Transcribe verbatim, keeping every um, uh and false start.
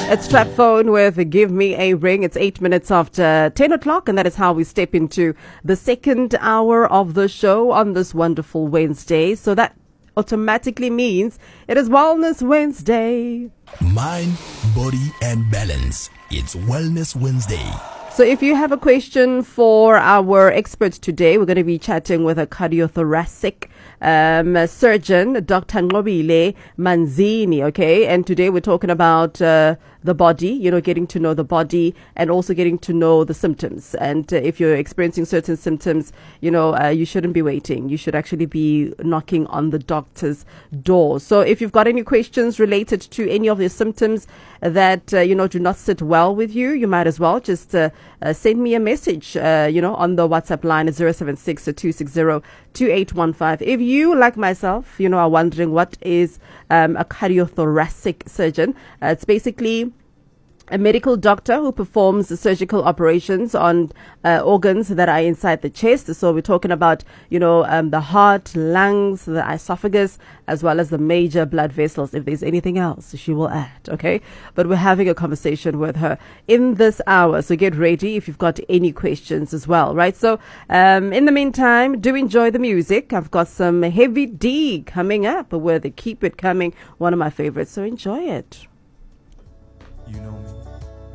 It's Trap Phone with Give Me a Ring. It's eight minutes after ten o'clock, and that is how we step into the second hour of the show on this wonderful Wednesday. So that automatically means it is Wellness Wednesday. Mind, body, and balance. It's Wellness Wednesday. So if you have a question for our expert today, we're going to be chatting with a cardiothoracic um, surgeon, Doctor Nqobile Manzini, okay? And today we're talking about uh, the body, you know, getting to know the body and also getting to know the symptoms. And uh, if you're experiencing certain symptoms, you know, uh, you shouldn't be waiting. You should actually be knocking on the doctor's door. So if you've got any questions related to any of the symptoms that, uh, you know, do not sit well with you, you might as well just uh, uh, send me a message, uh, you know, on the WhatsApp line at zero seven six, two six zero, two eight one five. If you, like myself, you know, are wondering what is um, a cardiothoracic surgeon, uh, it's basically a medical doctor who performs surgical operations on uh, organs that are inside the chest. So we're talking about, you know, um, the heart, lungs, the esophagus, as well as the major blood vessels. If there's anything else, she will add, okay? But we're having a conversation with her in this hour. So get ready if you've got any questions as well, right? So um, in the meantime, do enjoy the music. I've got some Heavy D coming up where they keep it coming. One of my favorites. So enjoy it. You know me.